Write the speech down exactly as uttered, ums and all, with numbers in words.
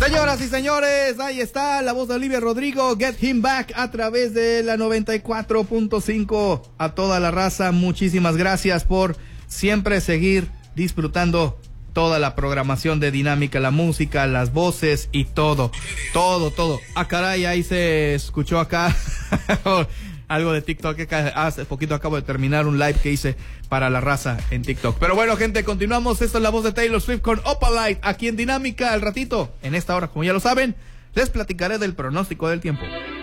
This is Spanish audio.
Señoras y señores, ahí está la voz de Olivia Rodrigo, Get Him Back, a través de la noventa y cuatro punto cinco. A toda la raza, muchísimas gracias por siempre seguir disfrutando toda la programación de Dinámica, la música, las voces y todo, todo, todo. Ah, caray, ahí se escuchó acá algo de TikTok. Hace poquito acabo de terminar un live que hice para la raza en TikTok. Pero bueno, gente, continuamos. Esto es la voz de Taylor Swift con Opalite aquí en Dinámica. Al ratito, en esta hora, como ya lo saben, les platicaré del pronóstico del tiempo.